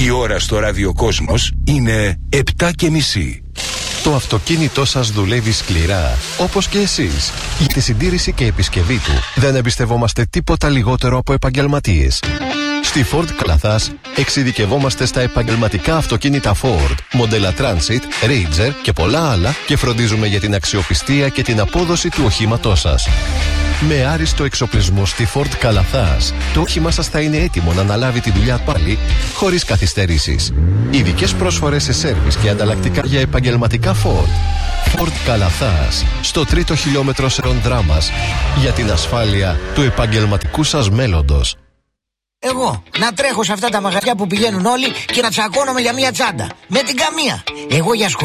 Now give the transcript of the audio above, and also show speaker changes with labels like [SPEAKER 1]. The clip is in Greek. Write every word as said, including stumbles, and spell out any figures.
[SPEAKER 1] Η ώρα στο ραδιοκόσμος είναι επτά και μισή.
[SPEAKER 2] Το αυτοκίνητό σας δουλεύει σκληρά, όπως και εσείς. Για τη συντήρηση και επισκευή του δεν εμπιστευόμαστε τίποτα λιγότερο από επαγγελματίες. Στη Ford Καλαθάς εξειδικευόμαστε στα επαγγελματικά αυτοκίνητα Ford, μοντέλα Transit, Ranger και πολλά άλλα και φροντίζουμε για την αξιοπιστία και την απόδοση του οχήματός σας. Με άριστο εξοπλισμό στη Ford Καλαθάς, το όχημά σας θα είναι έτοιμο να αναλάβει τη δουλειά πάλι, χωρίς καθυστερήσεις. Ειδικές πρόσφορες σε σέρβις και ανταλλακτικά για επαγγελματικά Ford. Ford Καλαθάς, στο τρίτο χιλιόμετρο Σερονδράμας, για την ασφάλεια του επαγγελματικού σας μέλλοντος.
[SPEAKER 3] Εγώ να τρέχω σε αυτά τα μαγαζιά που πηγαίνουν όλοι και να τσακώνομαι για μία τσάντα. Με την καμία. Εγώ για σχολείο.